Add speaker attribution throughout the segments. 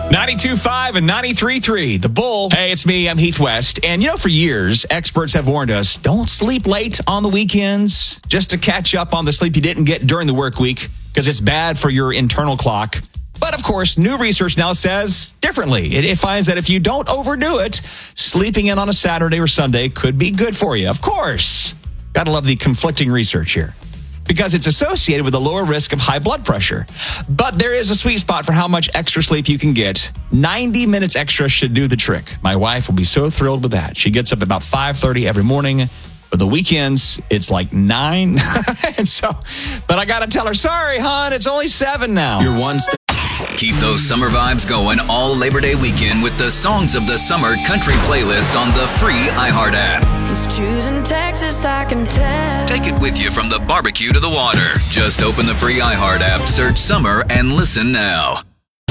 Speaker 1: 92.5 and 93.3, The Bull. Hey, it's me. I'm Heath West. And for years, experts have warned us, don't sleep late on the weekends just to catch up on the sleep you didn't get during the work week because it's bad for your internal clock. But of course, new research now says differently. It finds that if you don't overdo it, sleeping in on a Saturday or Sunday could be good for you. Of course. Gotta love the conflicting research here, because it's associated with a lower risk of high blood pressure. But there is a sweet spot for how much extra sleep you can get. 90 minutes extra should do the trick. My wife will be so thrilled with that. She gets up about 5:30 every morning. For the weekends, it's like 9. But I got to tell her, sorry, hon, it's only 7 now.
Speaker 2: You're one step. Keep those summer vibes going all Labor Day weekend with the Songs of the Summer country playlist on the free iHeart app.
Speaker 3: He's choosing Texas, I can tell.
Speaker 2: Take it with you from the barbecue to the water. Just open the free iHeart app, search summer, and listen now.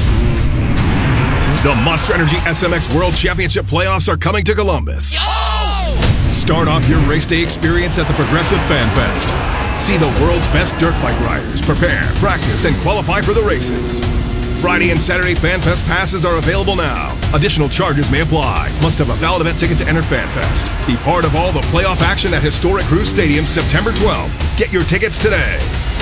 Speaker 4: The Monster Energy SMX World Championship playoffs are coming to Columbus. Start off your race day experience at the Progressive Fan Fest. See the world's best dirt bike riders prepare, practice, and qualify for the races. Friday and Saturday Fan Fest passes are available now. Additional charges may apply. Must have a valid event ticket to enter Fan Fest. Be part of all the playoff action at Historic Cruise Stadium September 12th. Get your tickets today.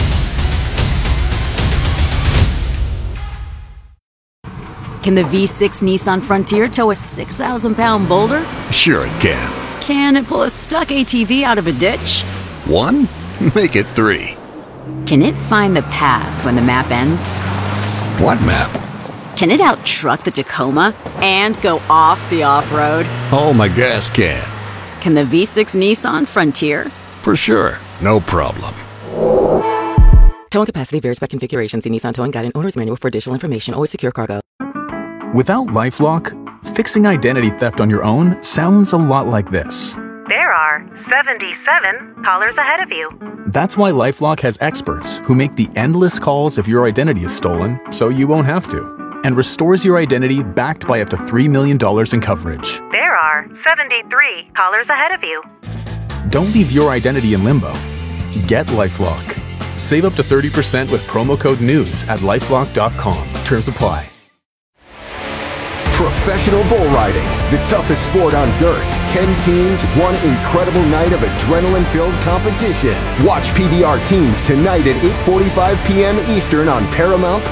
Speaker 5: Can the V6 Nissan Frontier tow a 6,000-pound boulder?
Speaker 6: Sure it can.
Speaker 5: Can it pull a stuck ATV out of a ditch?
Speaker 6: 1? Make it 3.
Speaker 5: Can it find the path when the map ends?
Speaker 6: What map?
Speaker 5: Can it out-truck the Tacoma and go off the off-road?
Speaker 6: Oh, my gas can.
Speaker 5: Can the V6 Nissan Frontier?
Speaker 6: For sure. No problem.
Speaker 7: Towing capacity varies by configuration. See Nissan Towing Guide and Owner's Manual for additional information. Always secure cargo.
Speaker 8: Without LifeLock, fixing identity theft on your own sounds a lot like this.
Speaker 9: There are 77 callers ahead of you.
Speaker 8: That's why LifeLock has experts who make the endless calls if your identity is stolen, so you won't have to, and restores your identity backed by up to $3 million in coverage.
Speaker 9: There are 73 callers ahead of you.
Speaker 8: Don't leave your identity in limbo. Get LifeLock. Save up to 30% with promo code NEWS at LifeLock.com. Terms apply.
Speaker 10: Professional bull riding, the toughest sport on dirt. 10 teams, one incredible night of adrenaline-filled competition. Watch PBR teams tonight at 8:45 p.m. Eastern on Paramount+.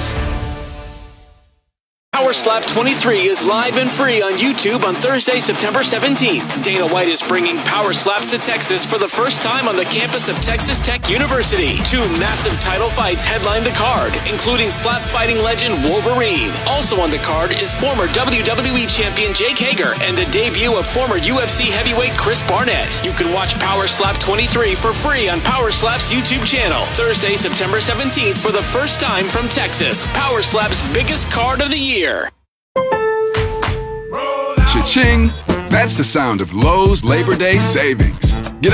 Speaker 11: Power Slap 23 is live and free on YouTube on Thursday, September 17th. Dana White is bringing Power Slaps to Texas for the first time on the campus of Texas Tech University. 2 massive title fights headline the card, including slap fighting legend Wolverine. Also on the card is former WWE champion Jake Hager and the debut of former UFC heavyweight Chris Barnett. You can watch Power Slap 23 for free on Power Slap's YouTube channel. Thursday, September 17th for the first time from Texas. Power Slap's biggest card of the year.
Speaker 12: Cha-ching! That's the sound of Lowe's Labor Day savings. Get